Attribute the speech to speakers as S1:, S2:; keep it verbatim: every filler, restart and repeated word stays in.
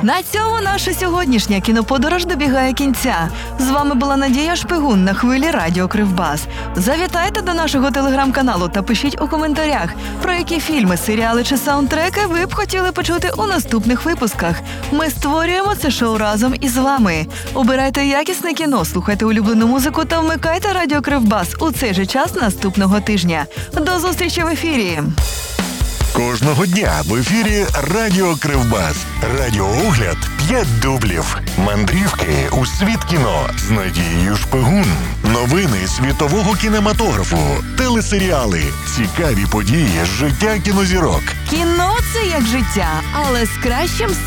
S1: На цьому наша сьогоднішня кіноподорож добігає кінця. З вами була Надія Шпигун на хвилі Радіо Кривбас. Завітайте до нашого телеграм-каналу та пишіть у коментарях, про які фільми, серіали чи саундтреки ви б хотіли почути у наступних випусках. Ми створюємо це шоу разом із вами. Обирайте якісне кіно, слухайте улюблену музику та вмикайте Радіо Кривбас у цей же час наступного тижня. До зустрічі в ефірі!
S2: Кожного дня в ефірі Радіо Кривбас. Радіоогляд п'ять дублів. Мандрівки у світ кіно з Надією Шпигун. Новини світового кінематографу. Телесеріали. Цікаві події з життя кінозірок.
S1: Кіно – це як життя, але з кращим